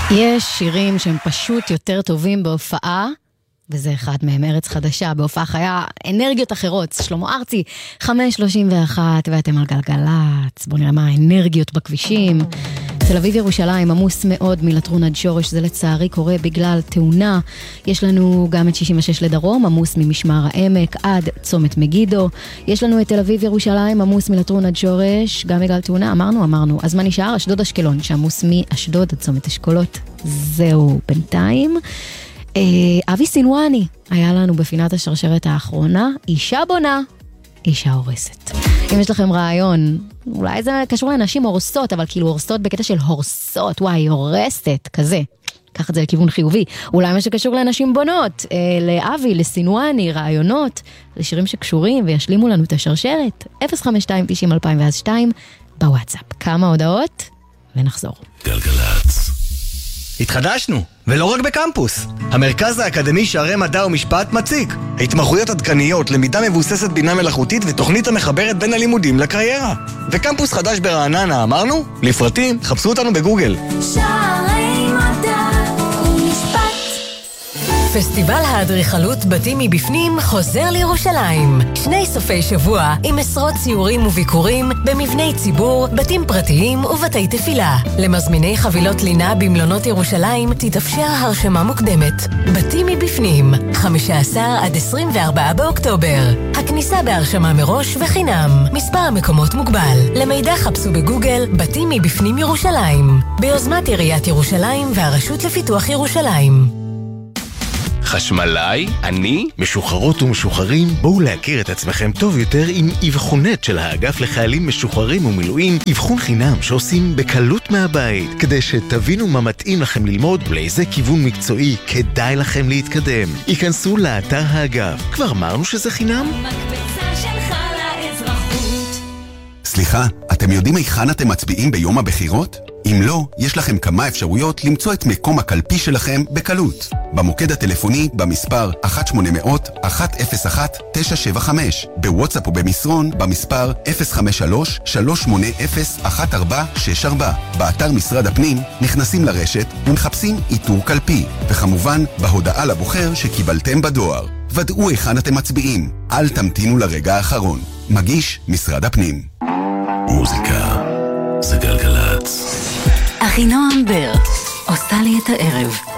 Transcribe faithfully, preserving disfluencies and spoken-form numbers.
יש שירים שהם פשוט יותר טובים בהופעה, וזה אחד מהם, ארץ חדשה, בהופעה חיה, אנרגיות אחרות. שלמה ארצי, חמש שלושים ואחת, ואתם על גלגלץ. בואו נראה מה האנרגיות בכבישים. תל אביב ירושלים עמוס מאוד מלטרון עד שורש, זה לצערי קורה בגלל תאונה. יש לנו גם את שישים ושש לדרום, עמוס ממשמר העמק עד צומת מגידו. יש לנו את תל אביב ירושלים עמוס מלטרון עד שורש, גם בגלל תאונה, אמרנו, אמרנו. אז מה נשאר? אשדוד אשקלון, שעמוס מאשדוד עד צומת אשכולות. זהו בינתיים. אה, אבי סינואני היה לנו בפינת השרשרת האחרונה, אישה בונה, אישה הורסת. אם יש לכם רעיון, אולי זה קשור לאנשים הורסות, אבל כאילו הורסות בקטע של הורסות, וואי, הורסת, כזה. קח את זה לכיוון חיובי. אולי מה שקשור לאנשים בונות, אה, לאבי, לסינואני, רעיונות, לשירים שקשורים וישלימו לנו את השרשרת. אפס חמש שתיים תשעים אלפיים ואז שתיים בוואטסאפ. כמה הודעות ונחזור. גלגלץ. התחדשנו, ולא רק בקמפוס. המרכז האקדמי שערי מדע ומשפט מציג התמחויות עדכניות, למידה מבוססת בינה מלאכותית ותוכנית המחברת בין הלימודים לקריירה. וקמפוס חדש ברעננה, אמרנו? לפרטים, חפשו אותנו בגוגל. שערי מדע ומשפט. פסטיבל האדריכלות בתים מבפנים חוזר לירושלים. שני סופי שבוע עם עשרות ציורים וביקורים במבני ציבור, בתים פרטיים ובתי תפילה. למזמיני חבילות לינה במלונות ירושלים תתאפשר הרשמה מוקדמת. בתים מבפנים, חמישה עשר עד עשרים וארבעה באוקטובר. הכניסה בהרשמה מראש וחינם. מספר המקומות מוגבל. למידע חפשו בגוגל בתים מבפנים ירושלים. ביוזמת עיריית ירושלים והרשות לפיתוח ירושלים. חשמלאי, אני, משוחררות ומשוחררים, בואו להכיר את עצמכם טוב יותר עם אבחונת של האגף לחיילים משוחררים ומילואים, אבחון חינם שעושים בקלות מהבית, כדי שתבינו מה מתאים לכם ללמוד ולאיזה כיוון מקצועי כדאי לכם להתקדם. היכנסו לאתר האגף, כבר אמרנו שזה חינם? מקבצה שלך לאזרחות. סליחה, אתם יודעים היכן אתם מצביעים ביום הבחירות? אם לא, יש לכם כמה אפשרויות למצוא את מקום הקלפי שלכם בקלות. במוקד הטלפוני במספר אחת שמונה מאות אחת אפס אחת תשע שבע חמש, בוואטסאפ ובמסרון במספר אפס חמש שלוש שלוש שמונה אפס אחת ארבע שש ארבע. באתר משרד הפנים נכנסים לרשת ומחפשים איתור קלפי, וכמובן בהודעה לבוחר שקיבלתם בדואר. ודאו היכן אתם מצביעים, אל תמתינו לרגע האחרון. מגיש משרד הפנים. מוזיקה זה גלגלץ. אחינועם בר עושה לי את הערב.